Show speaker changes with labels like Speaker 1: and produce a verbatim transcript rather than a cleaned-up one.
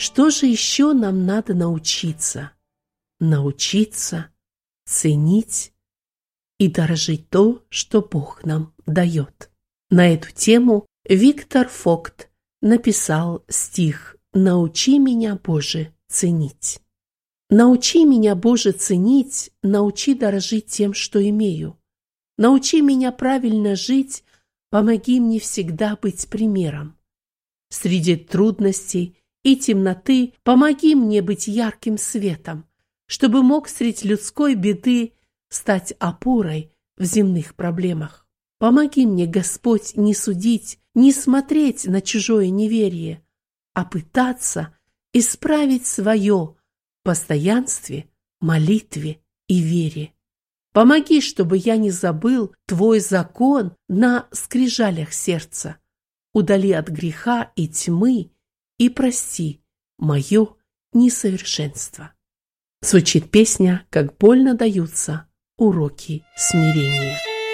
Speaker 1: Что же еще нам надо научиться? Научиться ценить и дорожить то, что Бог нам дает. На эту тему Виктор Фокт написал стих «Научи меня, Боже, ценить». Научи меня, Боже, ценить, научи дорожить тем, что имею. Научи меня правильно жить, помоги мне всегда быть примером. Среди трудностей и темноты помоги мне быть ярким светом, чтобы мог средь людской беды стать опорой в земных проблемах. Помоги мне, Господь, не судить, не смотреть на чужое неверие, а пытаться исправить свое в постоянстве, молитве и вере. Помоги, чтобы я не забыл Твой закон на скрижалях сердца. Удали от греха и тьмы и прости мое несовершенство. Звучит песня «Как больно даются уроки смирения».